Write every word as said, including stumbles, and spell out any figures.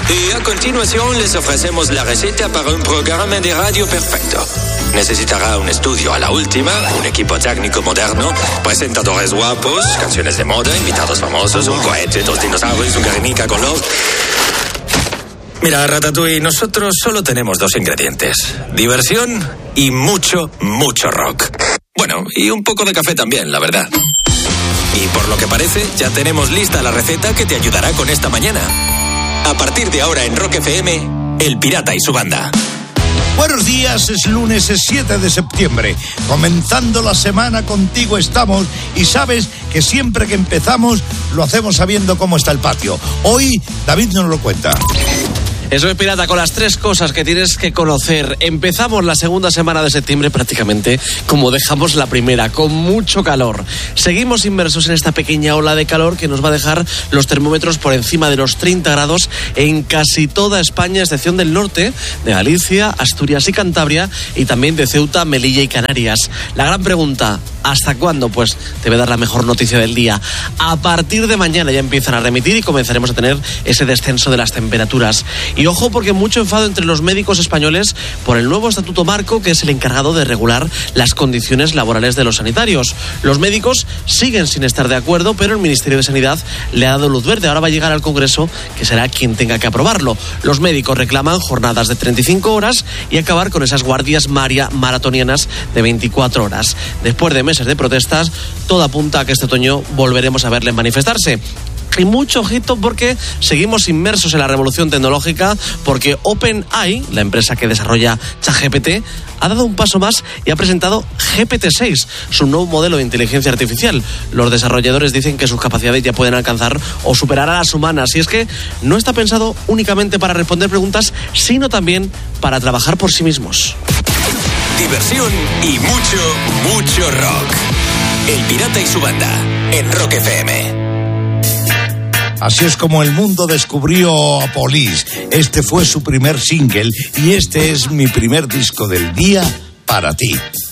Y a continuación les ofrecemos la receta para un programa de radio perfecto. Necesitará un estudio a la última, un equipo técnico moderno, presentadores guapos, canciones de moda, invitados famosos, un cohete, dos dinosaurios, un Guernica con love. Mira, Ratatouille, nosotros solo tenemos dos ingredientes: diversión y mucho, mucho rock. Bueno, y un poco de café también, la verdad. Y por lo que parece, ya tenemos lista la receta que te ayudará con esta mañana. A partir de ahora en Rock F M, El Pirata y su banda. Buenos días, es lunes, es siete de septiembre. Comenzando la semana contigo estamos y sabes que siempre que empezamos lo hacemos sabiendo cómo está el patio. Hoy David nos lo cuenta. Eso es, Pirata, con las tres cosas que tienes que conocer. Empezamos la segunda semana de septiembre prácticamente como dejamos la primera, con mucho calor. Seguimos inmersos en esta pequeña ola de calor que nos va a dejar los termómetros por encima de los treinta grados en casi toda España, a excepción del norte, de Galicia, Asturias y Cantabria, y también de Ceuta, Melilla y Canarias. La gran pregunta: ¿hasta cuándo? Pues te voy a dar la mejor noticia del día. A partir de mañana ya empiezan a remitir y comenzaremos a tener ese descenso de las temperaturas. Y ojo, porque mucho enfado entre los médicos españoles por el nuevo estatuto marco, que es el encargado de regular las condiciones laborales de los sanitarios. Los médicos siguen sin estar de acuerdo, pero el Ministerio de Sanidad le ha dado luz verde. Ahora va a llegar al Congreso, que será quien tenga que aprobarlo. Los médicos reclaman jornadas de treinta y cinco horas y acabar con esas guardias maria maratonianas de veinticuatro horas. Después de meses de protestas, todo apunta a que este otoño volveremos a verle manifestarse. Y mucho ojito, porque seguimos inmersos en la revolución tecnológica, porque OpenAI, la empresa que desarrolla ChatGPT, ha dado un paso más y ha presentado G P T seis, su nuevo modelo de inteligencia artificial. Los desarrolladores dicen que sus capacidades ya pueden alcanzar o superar a las humanas, y es que no está pensado únicamente para responder preguntas, sino también para trabajar por sí mismos. Diversión y mucho, mucho rock. El Pirata y su banda, en Rock F M. Así es como el mundo descubrió a Police. Este fue su primer single y este es mi primer disco del día para ti.